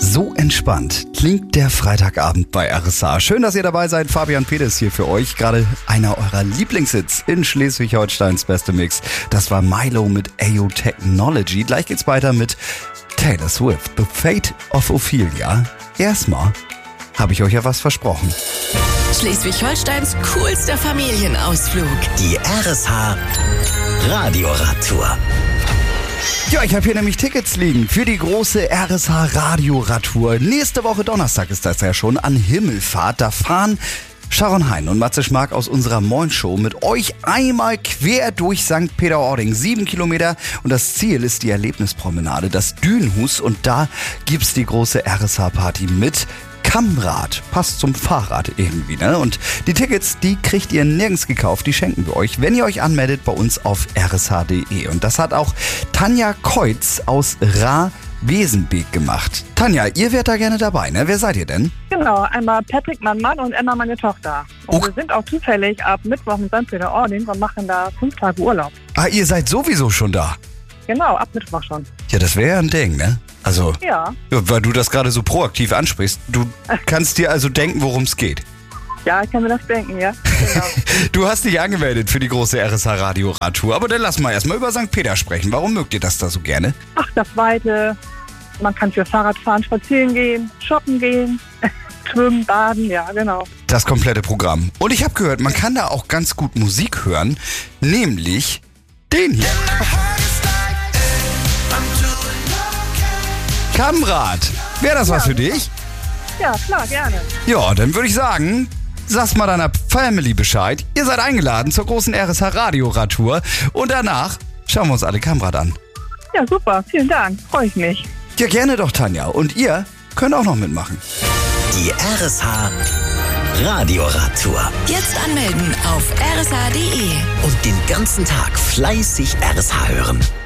So entspannt klingt der Freitagabend bei RSA. Schön, dass ihr dabei seid. Fabian Peters hier für euch. Gerade einer eurer Lieblingshits in Schleswig-Holsteins beste Mix. Das war Milo mit AO Technology. Gleich geht's weiter mit Taylor Swift, The Fate of Ophelia. Erstmal habe ich euch ja was versprochen. Schleswig-Holsteins coolster Familienausflug. Die RSH Radioradtour. Ja, ich habe hier nämlich Tickets liegen für die große RSH Radioradtour. Nächste Woche Donnerstag ist das ja schon an Himmelfahrt. Da fahren Sharon Hein und Matze Schmark aus unserer Moin Show mit euch einmal quer durch St. Peter-Ording. 7 Kilometer und das Ziel ist die Erlebnispromenade, das Dünenhus. Und da gibt's die große RSH-Party mit Kammrad. Passt zum Fahrrad irgendwie, ne? Und die Tickets, die kriegt ihr nirgends gekauft, die schenken wir euch, wenn ihr euch anmeldet bei uns auf rsh.de. Und das hat auch Tanja Keutz aus Ra-Wesenbeek gemacht. Tanja, ihr wärt da gerne dabei, ne? Wer seid ihr denn? Genau, einmal Patrick, mein Mann, und Emma, meine Tochter. Und wir sind auch zufällig ab Mittwoch in St. Peter-Ording und machen da 5 Tage Urlaub. Ah, ihr seid sowieso schon da? Genau, ab Mittwoch schon. Ja, das wäre ja ein Ding, ne? Also, Ja. Weil du das gerade so proaktiv ansprichst. Du kannst dir also denken, worum es geht. Ja, ich kann mir das denken, ja. Genau. Du hast dich angemeldet für die große RSH Radioradtour. Aber dann lass mal erstmal über St. Peter sprechen. Warum mögt ihr das da so gerne? Ach, das Weite. Man kann für Fahrrad fahren, spazieren gehen, shoppen gehen, schwimmen, baden, ja, genau. Das komplette Programm. Und ich habe gehört, man kann da auch ganz gut Musik hören. Nämlich den hier. Kammrad. Wäre das was für dich? Ja, klar, gerne. Ja, dann würde ich sagen, sag's mal deiner Family Bescheid. Ihr seid eingeladen zur großen RSH Radioradtour. Und danach schauen wir uns alle Kammrad an. Ja, super, vielen Dank, freue ich mich. Ja, gerne doch, Tanja. Und ihr könnt auch noch mitmachen. Die RSH Radioradtour. Jetzt anmelden auf rsh.de. Und den ganzen Tag fleißig RSH hören.